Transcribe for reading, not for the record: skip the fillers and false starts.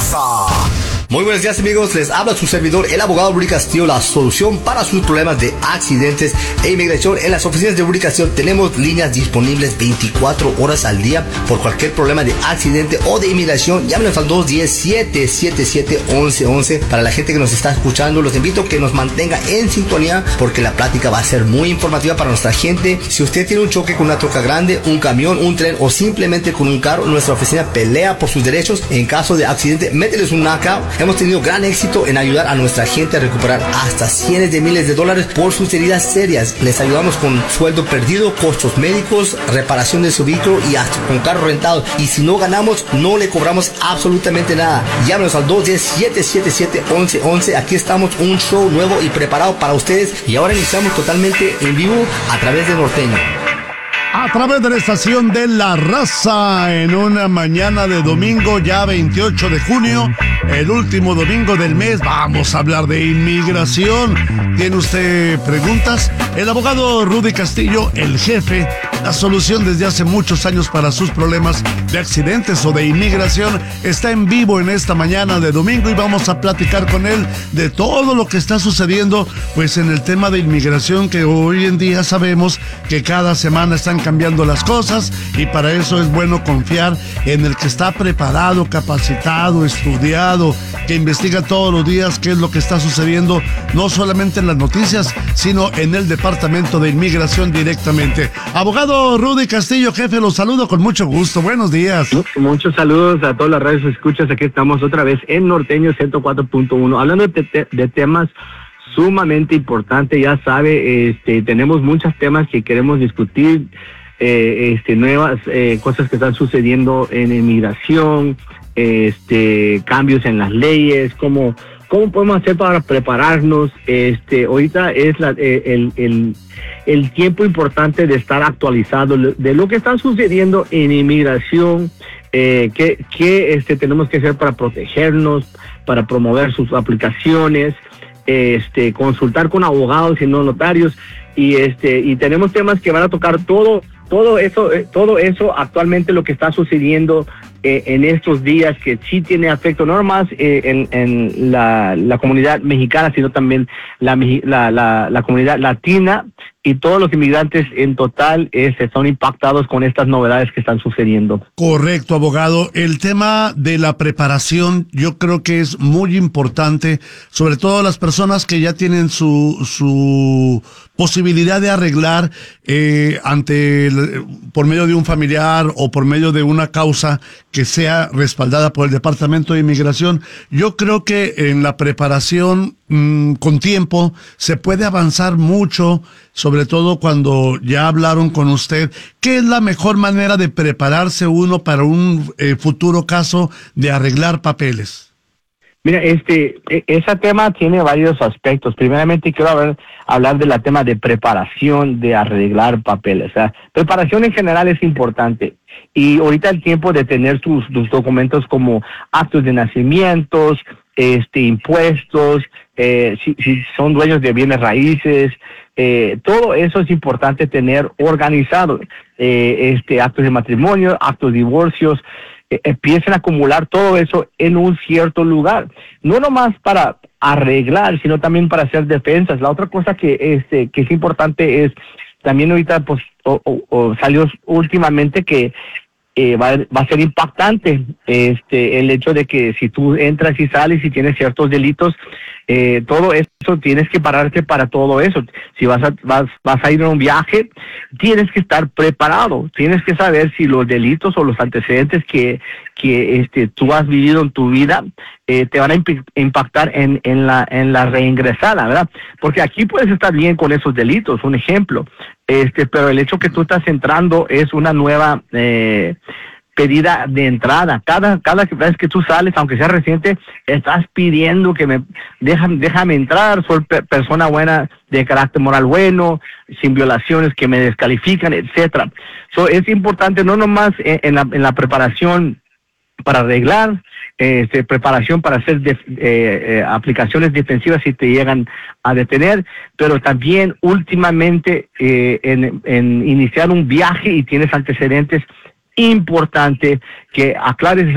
raza. Muy buenos días, amigos, les habla su servidor, el abogado Rudy Castillo, la solución para sus problemas de accidentes e inmigración. En las oficinas de Rudy Castillo tenemos líneas disponibles 24 horas al día por cualquier problema de accidente o de inmigración. Llámenos al 210-777-1111. Para la gente que nos está escuchando, los invito a que nos mantenga en sintonía porque la plática va a ser muy informativa para nuestra gente. Si usted tiene un choque con una troca grande, un camión, un tren o simplemente con un carro, nuestra oficina pelea por sus derechos. En caso de accidente, mételes un knockout. Hemos tenido gran éxito en ayudar a nuestra gente a recuperar hasta cientos de miles de dólares por sus heridas serias. Les ayudamos con sueldo perdido, costos médicos, reparación de su vehículo y hasta con carro rentado. Y si no ganamos, no le cobramos absolutamente nada. Llámenos al 210-777-1111. Aquí estamos, un show nuevo y preparado para ustedes. Y ahora iniciamos totalmente en vivo a través de Norteño. A través de la estación de La Raza, en una mañana de domingo, ya 28 de junio, el último domingo del mes, vamos a hablar de inmigración. ¿Tiene usted preguntas? El abogado Rudy Castillo, el jefe, la solución desde hace muchos años para sus problemas de accidentes o de inmigración, está en vivo en esta mañana de domingo y vamos a platicar con él de todo lo que está sucediendo, pues en el tema de inmigración, que hoy en día sabemos que cada semana están cambiando las cosas y para eso es bueno confiar en el que está preparado, capacitado, estudiado, que investiga todos los días qué es lo que está sucediendo, no solamente en las noticias, sino en el Departamento de Inmigración directamente. Abogado Rudy Castillo, jefe, los saludo con mucho gusto. Buenos días. Muchos saludos a todas las radios escuchas. Aquí estamos otra vez en Norteño 104.1, hablando de temas sumamente importante. Ya sabe, tenemos muchos temas que queremos discutir, nuevas cosas que están sucediendo en inmigración, cambios en las leyes, cómo podemos hacer para prepararnos. Ahorita es el tiempo importante de estar actualizado de lo que está sucediendo en inmigración, qué tenemos que hacer para protegernos, para promover sus aplicaciones, consultar con abogados y no notarios, y tenemos temas que van a tocar todo eso actualmente lo que está sucediendo en estos días, que sí tiene efecto no nomás en la comunidad mexicana, sino también la comunidad latina, y todos los inmigrantes en total son impactados con estas novedades que están sucediendo. Correcto, abogado. El tema de la preparación yo creo que es muy importante, sobre todo las personas que ya tienen su posibilidad de arreglar por medio de un familiar o por medio de una causa que sea respaldada por el Departamento de Inmigración. Yo creo que en la preparación con tiempo se puede avanzar mucho, sobre todo cuando ya hablaron con usted. ¿Qué es la mejor manera de prepararse uno para un futuro caso de arreglar papeles? Mira, ese tema tiene varios aspectos. Primeramente quiero hablar del tema de preparación de arreglar papeles. O sea, preparación en general es importante. Y ahorita el tiempo de tener tus documentos como actos de nacimientos, impuestos, si son dueños de bienes raíces, todo eso es importante tener organizado. Actos de matrimonio, actos de divorcios, empiecen a acumular todo eso en un cierto lugar, no nomás para arreglar, sino también para hacer defensas. La otra cosa que es importante es, también ahorita pues salió últimamente que va a ser impactante el hecho de que si tú entras y sales y tienes ciertos delitos, todo eso tienes que pararte para todo eso. Si vas a ir a un viaje, tienes que estar preparado, tienes que saber si los delitos o los antecedentes que tú has vivido en tu vida te van a impactar en la reingresada, ¿verdad? Porque aquí puedes estar bien con esos delitos, un ejemplo, pero el hecho que tú estás entrando es una nueva pedida de entrada. Cada vez que tú sales, aunque sea reciente, estás pidiendo que déjame entrar, soy persona buena, de carácter moral bueno, sin violaciones que me descalifican, etcétera. Es importante no nomás en la preparación para arreglar, preparación para hacer aplicaciones defensivas si te llegan a detener, pero también últimamente en iniciar un viaje y tienes antecedentes, importante que aclares